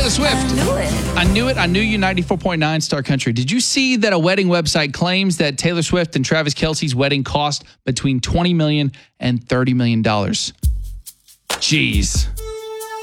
Taylor Swift. I knew it. I knew you, 94.9 Star Country. Did you see that a wedding website claims that Taylor Swift and Travis Kelce's wedding cost between $20 million and $30 million? Jeez.